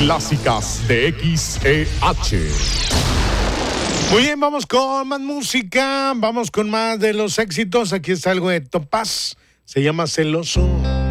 clásicas de XEH. Muy bien, vamos con más música, vamos con más de los éxitos. Aquí está algo de Topaz, se llama Celoso.